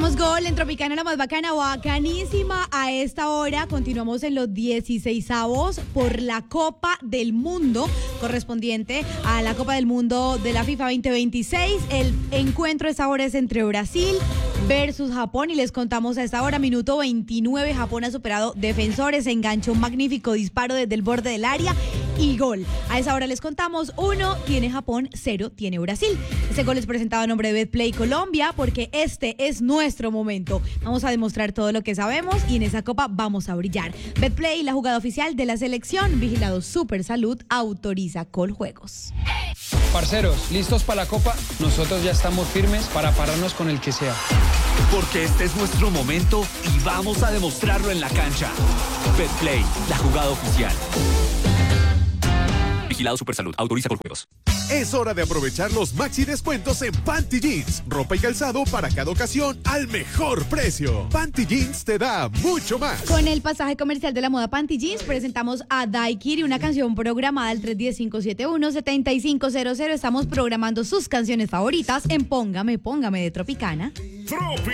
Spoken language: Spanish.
Escuchamos Gol en Tropicana, la más bacana, bacanísima. A esta hora continuamos en los 16avos por la Copa del Mundo, correspondiente a la Copa del Mundo de la FIFA 2026. El encuentro a esta hora es entre Brasil versus Japón y les contamos a esta hora, minuto 29, Japón ha superado defensores, enganchó un magnífico disparo desde el borde del área y gol. A esa hora les contamos, 1 tiene Japón, 0 tiene Brasil. Ese gol es presentado a nombre de Betplay Colombia porque este es nuestro momento. Vamos a demostrar todo lo que sabemos y en esa copa vamos a brillar. Betplay, la jugada oficial de la selección, vigilado Supersalud, autoriza Coljuegos. Parceros, ¿listos para la copa? Nosotros ya estamos firmes para pararnos con el que sea. Porque este es nuestro momento y vamos a demostrarlo en la cancha. Betplay, la jugada oficial. Vigilado Supersalud, autoriza Coljuegos. Es hora de aprovechar los maxi descuentos en Panty Jeans. Ropa y calzado para cada ocasión al mejor precio. Panty Jeans te da mucho más. Con el pasaje comercial de la moda Panty Jeans presentamos a Daikiri, una canción programada al 310-571-7500. Estamos programando sus canciones favoritas en Póngame de Tropicana.